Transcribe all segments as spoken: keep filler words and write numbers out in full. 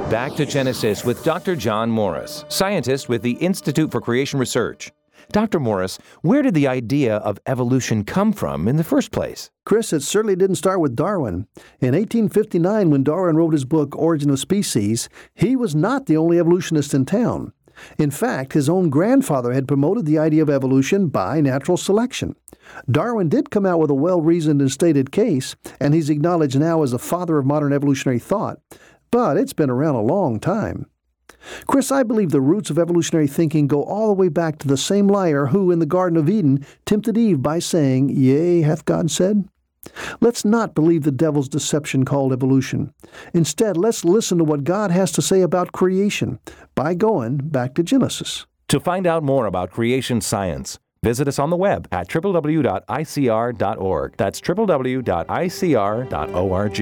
Back to Genesis with Doctor John Morris, scientist with the Institute for Creation Research. Doctor Morris, where did the idea of evolution come from in the first place? Chris, it certainly didn't start with Darwin. In eighteen fifty-nine, when Darwin wrote his book, Origin of Species, he was not the only evolutionist in town. In fact, his own grandfather had promoted the idea of evolution by natural selection. Darwin did come out with a well-reasoned and stated case, and he's acknowledged now as the father of modern evolutionary thought, but it's been around a long time. Chris, I believe the roots of evolutionary thinking go all the way back to the same liar who, in the Garden of Eden, tempted Eve by saying, "Yea, hath God said?" Let's not believe the devil's deception called evolution. Instead, let's listen to what God has to say about creation by going back to Genesis. To find out more about creation science, visit us on the web at w w w dot i c r dot org. That's w w w dot i c r dot org.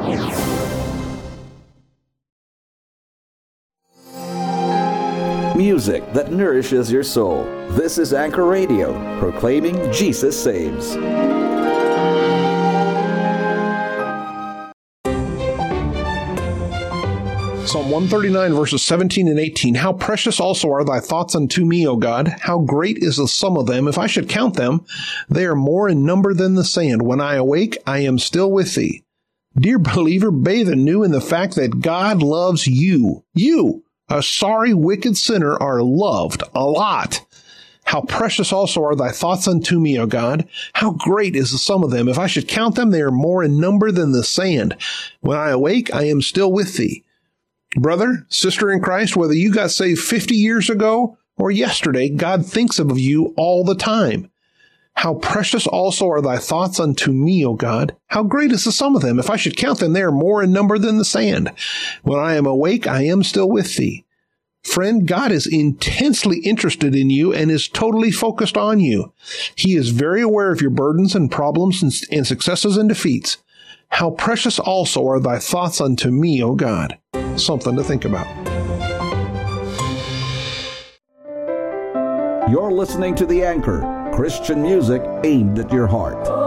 Music that nourishes your soul. This is Anchor Radio, proclaiming Jesus saves. Psalm one thirty-nine, verses seventeen and eighteen. How precious also are thy thoughts unto me, O God. How great is the sum of them. If I should count them, they are more in number than the sand. When I awake, I am still with thee. Dear believer, bathe anew in the fact that God loves you. You, a sorry, wicked sinner, are loved a lot. How precious also are thy thoughts unto me, O God. How great is the sum of them. If I should count them, they are more in number than the sand. When I awake, I am still with thee. Brother, sister in Christ, whether you got saved fifty years ago or yesterday, God thinks of you all the time. How precious also are thy thoughts unto me, O God. How great is the sum of them. If I should count them, they are more in number than the sand. When I am awake, I am still with thee. Friend, God is intensely interested in you and is totally focused on you. He is very aware of your burdens and problems and, and successes and defeats. How precious also are thy thoughts unto me, O God. Something to think about. You're listening to The Anchor, Christian music aimed at your heart.